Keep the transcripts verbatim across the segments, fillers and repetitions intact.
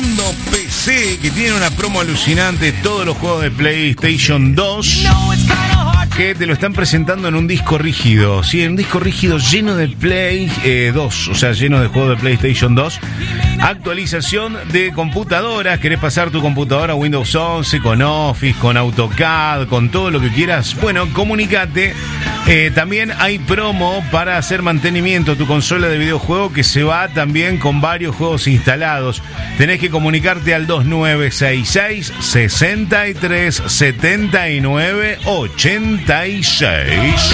Mundo P C, que tiene una promo alucinante, todos los juegos de PlayStation dos, que te lo están presentando en un disco rígido, sí, en un disco rígido lleno de Play eh, dos, o sea, lleno de juegos de PlayStation dos. Actualización de computadoras, querés pasar tu computadora a Windows once, con Office, con AutoCAD, con todo lo que quieras, bueno, comunícate. Eh, también hay promo para hacer mantenimiento a tu consola de videojuego, que se va también con varios juegos instalados. Tenés que comunicarte al dos nueve seis seis, seis tres, siete nueve, ocho seis.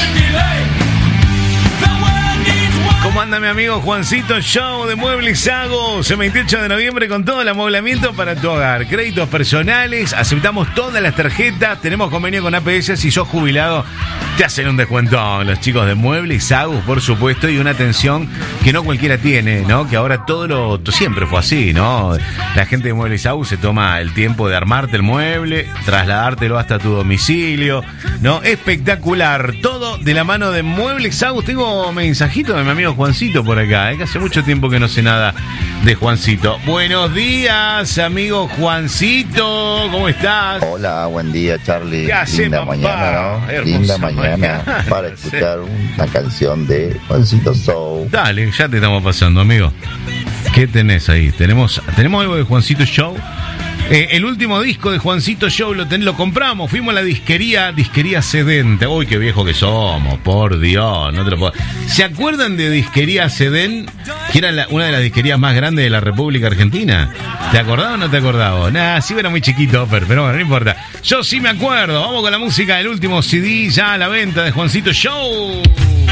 ¿Cómo anda mi amigo Juancito Show de Muebles Sagos? El veintiocho de noviembre con todo el amoblamiento para tu hogar. Créditos personales, aceptamos todas las tarjetas, tenemos convenio con A P S. Si sos jubilado, te hacen un descuento los chicos de Muebles Sagos, por supuesto, y una atención que no cualquiera tiene, ¿no? Que ahora todo lo siempre fue así, ¿no? La gente de Muebles Sagos se toma el tiempo de armarte el mueble, trasladártelo hasta tu domicilio, ¿no? Espectacular, todo de la mano de Muebles Sagos. Tengo mensajito de mi amigo Juancito por acá, ¿eh? Que hace mucho tiempo que no sé nada de Juancito. Buenos días, amigo Juancito, ¿cómo estás? Hola, buen día, Charlie. ¿Qué Linda hace, mañana, ¿no? Hermosa Linda mañana, mañana. para escuchar una canción de Juancito Show. Dale, ya te estamos pasando, amigo. ¿Qué tenés ahí? ¿Tenemos, tenemos algo de Juancito Show? Eh, el último disco de Juancito Show lo, ten, lo compramos, fuimos a la disquería, disquería Sedente. Uy, qué viejo que somos, por Dios, no te lo puedo. ¿Se acuerdan de disquería Sedén? Que era la, una de las disquerías más grandes de la República Argentina. ¿Te acordabas o no te acordabas? Nah, sí era muy chiquito, pero, pero bueno, no importa. Yo sí me acuerdo. Vamos con la música del último C D ya a la venta de Juancito Show.